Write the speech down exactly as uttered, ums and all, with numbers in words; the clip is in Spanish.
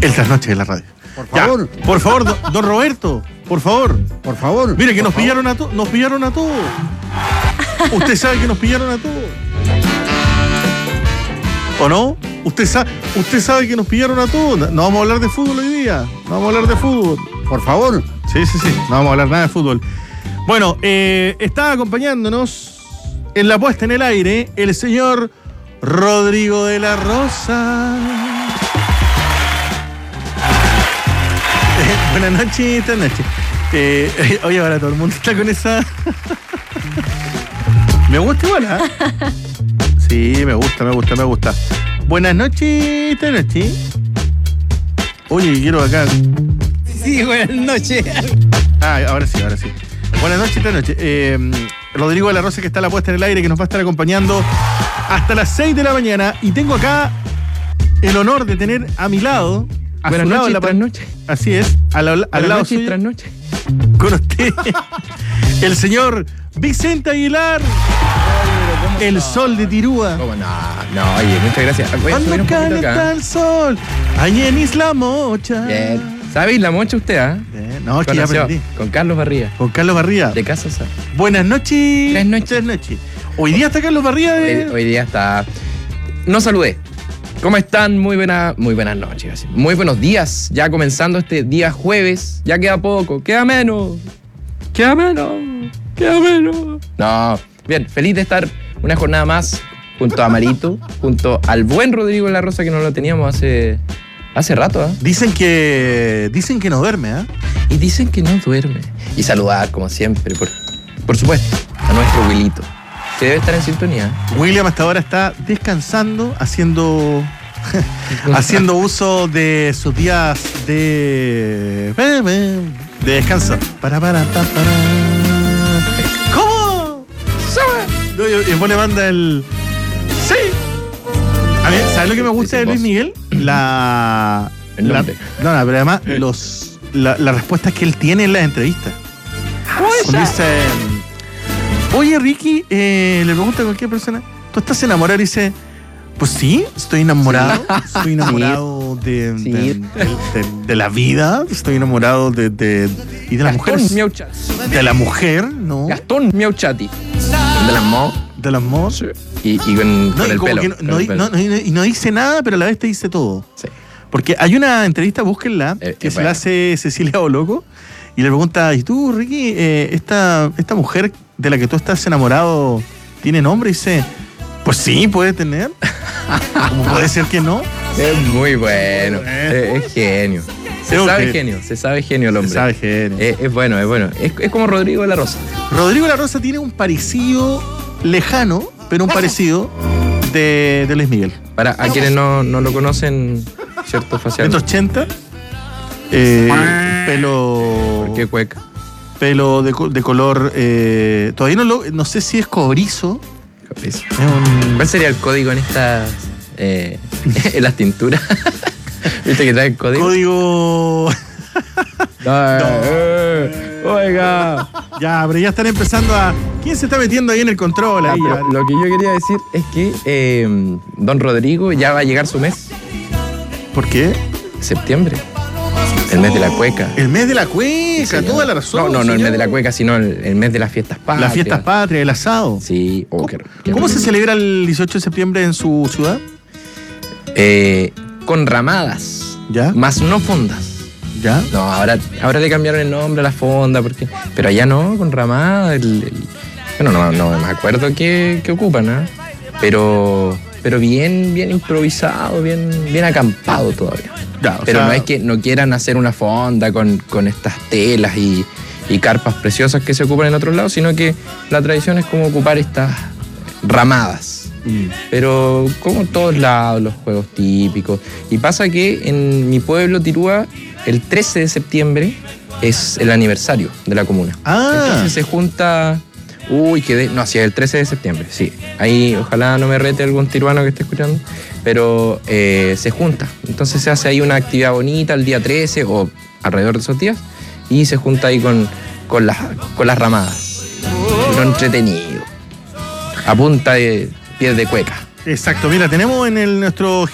El trasnoche de la radio. Por favor. Ya, por favor, don, don Roberto, por favor. Por favor. Mire que nos favor. pillaron a todos, nos pillaron a todos. Usted sabe que nos pillaron a todos. ¿O no? Usted sabe, usted sabe que nos pillaron a todos. No vamos a hablar de fútbol hoy día. No vamos a hablar de fútbol. Por favor. Sí, sí, sí. No vamos a hablar nada de fútbol. Bueno, eh, está acompañándonos en la puesta en el aire el señor Rodrigo de la Rosa. Eh, buenas noches, buenas noches. Eh, oye, ahora todo el mundo está con esa. Me gusta igual, ¿eh? Sí, me gusta, me gusta, me gusta. Buenas noches, buenas noches. Oye, quiero acá. Sí, buenas noches. Ah, ahora sí, ahora sí. Buenas noches, buenas noches. Eh, Rodrigo de la Rosa, que está a la puesta en el aire, que nos va a estar acompañando hasta las seis de la mañana. Y tengo acá el honor de tener a mi lado. A buenas su lado, noches, la... tras noche. Así es, al, al Buenas lado noches, suyo, tras noche. con usted, el señor Vicente Aguilar, el sol de Tirúa. ¿Cómo no? No, oye, muchas gracias. Voy a subir Cuando un poquito calienta acá. el sol, ahí en Isla Mocha. Bien. ¿Sabéis la mocha usted, ah? Bien. No, es que ya Conoció, aprendí. con Carlos Barría, Con Carlos Barría. de Casa Sa. Buenas noches. Buenas noches. Buenas noches. Hoy día está Carlos Barría de... Hoy, hoy día está... No saludé. ¿Cómo están? Muy, buena, muy buenas noches. Así. Muy buenos días. Ya comenzando este día jueves. Ya queda poco. Queda menos. Queda menos. Queda menos. No. Bien, feliz de estar una jornada más junto a Marito, junto al buen Rodrigo de la Rosa, que no lo teníamos hace, hace rato. ¿eh? Dicen que dicen que no duerme, ¿eh? Y dicen que no duerme. Y saludar, como siempre, por, por supuesto, a nuestro Wilito, que debe estar en sintonía. William hasta ahora está descansando, haciendo haciendo uso de sus días de de descanso. Para, para, para, para. ¿Cómo? No, y después le manda el sí. A ver, ¿sabes lo que me gusta de Luis Miguel? La, El la nombre. no, no, pero además los la, las respuestas que él tiene en las entrevistas. Cuando dice, oye Ricky, eh, le pregunta a cualquier persona, ¿tú estás enamorado? Y dice, pues sí, estoy enamorado. Estoy enamorado de, de, Sí. de, de- de la vida. Estoy enamorado de, de y de las Gastón mujeres. Miauchati. De la mujer, ¿no? Gastón Miauchati. De las Mo. De las mos. Y, y con, No, con y el como pelo. que no, con no, el di- pelo. no- no- y no dice nada, pero a la vez te dice todo. Sí. Porque hay una entrevista, búsquenla, Eh, que eh, se bueno. la hace Cecilia Boloco y le pregunta, ¿y tú, Ricky, eh, esta, esta mujer de la que tú estás enamorado tiene nombre? Y dice, pues sí, puede tener. ¿Cómo puede ser que no? Es muy bueno. Es, es genio. Se Creo sabe que- genio. Se sabe genio el hombre. Se sabe genio. Es, es bueno, es bueno. Es, es como Rodrigo de la Rosa. Rodrigo La Rosa tiene un parecido lejano, pero un parecido de, de Luis Miguel. Para a quienes no, no lo conocen, ¿cierto? Facial. ciento ochenta, eh, pelo... ¿Por qué cueca? Pelo de, co- de color... eh, todavía no, lo, no sé si es cobrizo. Eso. Es un... ¿Cuál sería el código en estas. Eh, en las tinturas? ¿Viste que trae el código? Código... Eh, oiga. Ya, pero ya están empezando a... ¿Quién se está metiendo ahí en el control? Ah, Ahí, pero ya? lo que yo quería decir es que eh, don Rodrigo ya va a llegar su mes, ¿Por qué? septiembre. El mes de la cueca. El mes de la cueca, Señor. toda la razón. No, no, no el señor. mes de la cueca, sino el, el mes de las fiestas patrias. Las fiestas patrias, el asado. Sí. Oh, qué- qué ¿Cómo se rico. celebra el dieciocho de septiembre en su ciudad? Eh, con ramadas, ¿Ya? más no fondas. ¿Ya? No, ahora, ahora le cambiaron el nombre a la fonda, porque, pero allá no, con ramadas. El, el- bueno, no, no me acuerdo qué, qué ocupan, ¿ah? Pero, pero bien, bien improvisado, bien, bien acampado todavía. Ya, o Pero sea, no es que no quieran hacer una fonda con, con estas telas y, y carpas preciosas que se ocupan en otros lados, sino que la tradición es como ocupar estas ramadas. mm, Pero como en todos lados, los juegos típicos. Y pasa que en mi pueblo, Tirúa, el trece de septiembre es el aniversario de la comuna. Ah. Entonces se junta... Uy, quedé... No, sí, el trece de septiembre, sí. Ahí ojalá no me rete algún tiruano que esté escuchando. Pero eh, se junta. Entonces se hace ahí una actividad bonita el día trece o alrededor de esos días. Y se junta ahí con, con, las, con las ramadas. Lo entretenido. A punta de pies de cueca. Exacto, mira, tenemos en el, nuestro